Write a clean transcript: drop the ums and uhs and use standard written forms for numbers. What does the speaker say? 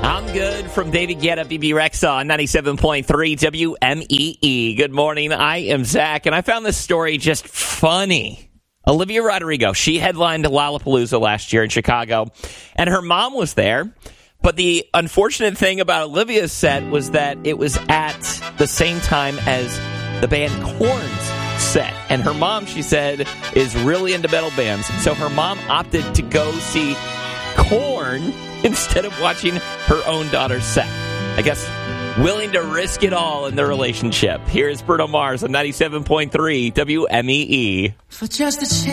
I'm good from David Guetta, BB Rexa on 97.3 WMEE. Good morning. I am Zach, and I found this story just funny. Olivia Rodrigo, she headlined Lollapalooza last year in Chicago, and her mom was there. But the unfortunate thing about Olivia's set was that it was at the same time as the band Korn's set. And her mom, she said, is really into metal bands. So her mom opted to go see Korn instead of watching her own daughter's set. I guess willing to risk it all in the relationship. Here is Bruno Mars on 97.3 WMEE. For just a chance.